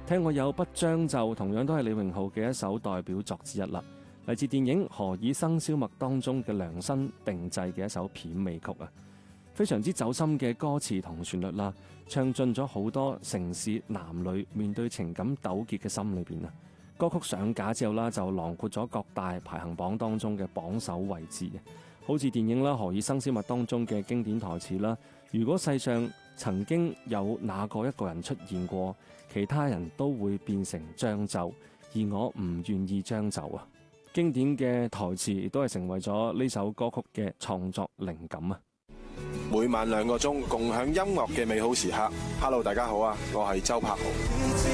聽我有不將就，同樣都係李榮浩嘅一首代表作之一啦。嚟自電影《何以笙簫默》當中嘅量身定製嘅一首片尾曲啊，非常之走心嘅歌詞同旋律啦，唱盡咗好多城市男女面對情感糾結嘅心裏邊啊。歌曲上架之後啦，就囊括咗各大排行榜當中嘅榜首位置嘅，好似電影啦《何以笙簫默》當中嘅經典台詞啦，如果世上曾經有那個一個人出現過，其他人都會變成將就，而我唔願意將就啊。經典嘅台詞亦都係成為咗呢首歌曲嘅創作靈感啊！ 每晚2個鐘，共享音樂嘅美好時刻。Hello， 大家好啊，我係周柏豪。